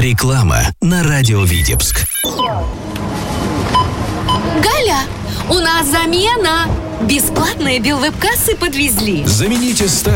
Реклама на радио Витебск. Галя, у нас замена. Бесплатные билвеб-кассы подвезли. Замените